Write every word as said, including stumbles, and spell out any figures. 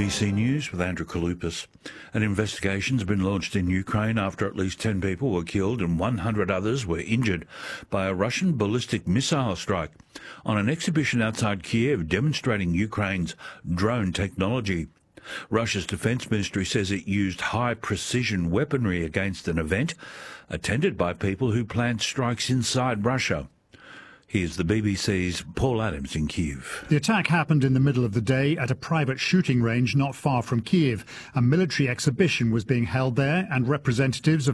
B C News with Andrew Kaloupas. An investigation has been launched in Ukraine after at least ten people were killed and one hundred others were injured by a Russian ballistic missile strike on an exhibition outside Kiev demonstrating Ukraine's drone technology. Russia's defence ministry says it used high-precision weaponry against an event attended by people who planned strikes inside Russia. Here's the B B C's Paul Adams in Kiev. The attack happened in the middle of the day at a private shooting range not far from Kiev. A military exhibition was being held there and representatives of